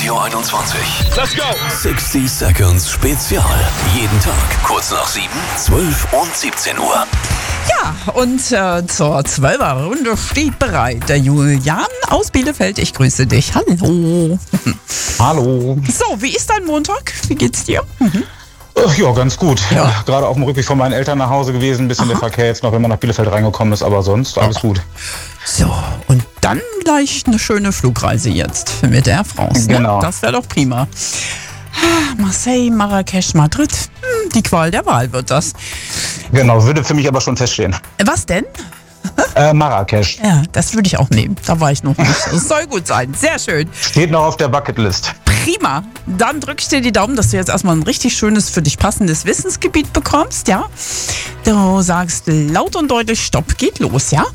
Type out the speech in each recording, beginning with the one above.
Radio 21. Let's go! 60 Seconds Spezial. Jeden Tag kurz nach 7, 12 und 17 Uhr. Ja, und zur 12er Runde steht bereit der Julian aus Bielefeld. Ich grüße dich. Hallo. Hallo. So, wie ist dein Montag? Wie geht's dir? Ja, ganz gut. Ja. Gerade auf dem Rückweg von meinen Eltern nach Hause gewesen. Ein bisschen der Verkehr jetzt noch, wenn man nach Bielefeld reingekommen ist, aber sonst alles gut. So, und dann gleich eine schöne Flugreise jetzt mit Air France. Ne? Genau. Das wäre doch prima. Marseille, Marrakesch, Madrid. Die Qual der Wahl wird das. Genau, würde für mich aber schon feststehen. Was denn? Marrakesch. Ja, das würde ich auch nehmen. Da war ich noch nicht. Das soll gut sein. Sehr schön. Steht noch auf der Bucketlist. Prima. Dann drücke ich dir die Daumen, dass du jetzt erstmal ein richtig schönes, für dich passendes Wissensgebiet bekommst, ja? Du sagst laut und deutlich Stopp, geht los, ja?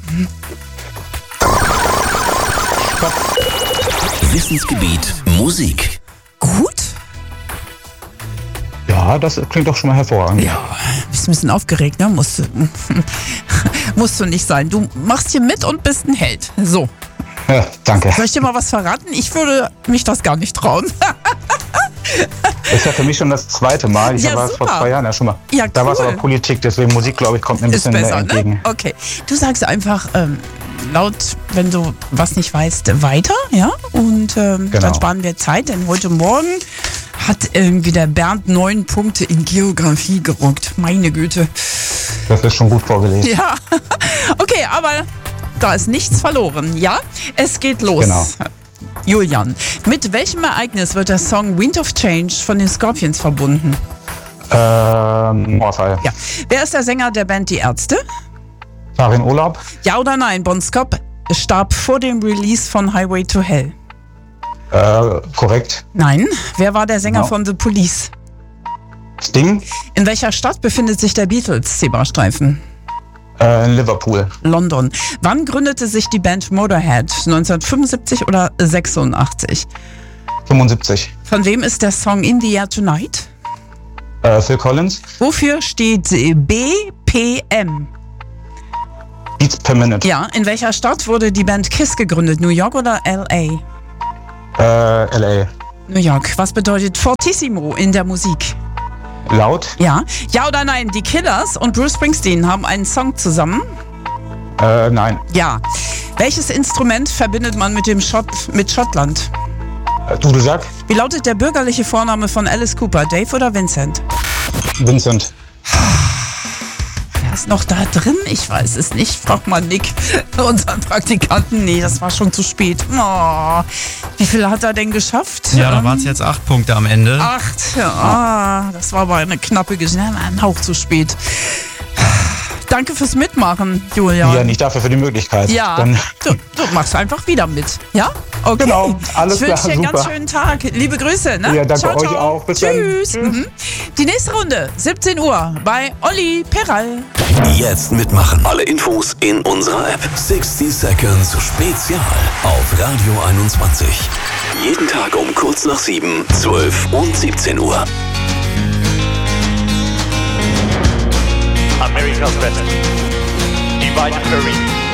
Wissensgebiet Musik. Gut? Ja, das klingt doch schon mal hervorragend. Ja, bist ein bisschen aufgeregt, ne? Musst du nicht sein. Du machst hier mit und bist ein Held. So. Ja, danke. Soll ich dir mal was verraten? Ich würde mich das gar nicht trauen. Das ist ja für mich schon das zweite Mal. Ich Ja, war es vor super. 2 Jahren ja schon mal. Ja, Da war es cool. aber Politik, deswegen Musik, glaube ich, kommt mir ein Ist bisschen besser, mehr entgegen. ne? Okay. Du sagst einfach laut, wenn du was nicht weißt, weiter, ja? Und dann sparen wir Zeit, denn heute Morgen hat irgendwie der Bernd 9 Punkte in Geografie gerockt. Meine Güte. Das ist schon gut vorgelesen. Ja. Okay, aber da ist nichts verloren, ja? Es geht los. Genau. Julian, mit welchem Ereignis wird der Song Wind of Change von den Scorpions verbunden? Mauerfall. Ja. Wer ist der Sänger der Band Die Ärzte? Fahr in Urlaub. Ja oder nein? Bon Scott starb vor dem Release von Highway to Hell. Korrekt. Nein. Wer war der Sänger Genau. von The Police? Sting. In welcher Stadt befindet sich der Beatles-Zebrastreifen? In Liverpool. London. Wann gründete sich die Band Motorhead? 1975 oder 86? 75. Von wem ist der Song In the Air Tonight? Phil Collins. Wofür steht BPM? Beats per Minute. Ja, in welcher Stadt wurde die Band Kiss gegründet? New York oder LA? LA. New York. Was bedeutet Fortissimo in der Musik? Laut. Ja. Ja oder nein? Die Killers und Bruce Springsteen haben einen Song zusammen? Nein. Ja. Welches Instrument verbindet man mit Schottland? Dudelsack. Wie lautet der bürgerliche Vorname von Alice Cooper? Dave oder Vincent? Vincent. Wer ist noch da drin? Ich weiß es nicht. Frag mal Nick, unseren Praktikanten. Nee, das war schon zu spät. Oh. Wie viel hat er denn geschafft? Ja, da waren es jetzt 8 Punkte am Ende. 8. Ja, das war aber eine knappe Geschichte. Ein Hauch zu spät. Danke fürs Mitmachen, Julian. Ja, nicht dafür für die Möglichkeit. Ja, Dann, du machst einfach wieder mit. Ja? Okay. Genau, alles ich wünsche klar, dir einen ganz super. schönen Tag. Liebe Grüße. Ne? Ja, danke ciao, euch ciao. auch. Bis dann. Tschüss. Tschüss. Mhm. Die nächste Runde, 17 Uhr bei Olli Peral. Jetzt mitmachen. Alle Infos in unserer App. 60 Seconds Spezial auf Radio 21. Jeden Tag um kurz nach 7, 12 und 17 Uhr. America's best. Divine Curry.